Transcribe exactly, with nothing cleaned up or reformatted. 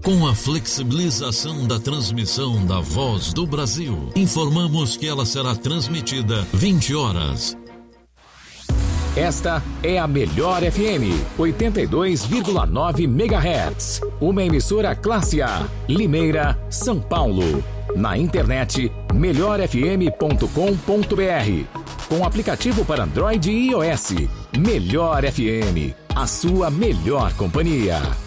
Com a flexibilização da transmissão da Voz do Brasil, informamos que ela será transmitida vinte horas. Esta é a Melhor F M, oitenta e dois vírgula nove megahertz. Uma emissora classe A, Limeira, São Paulo. Na internet, melhor f m ponto com ponto b r. Com aplicativo para Android e iOS. Melhor F M, a sua melhor companhia.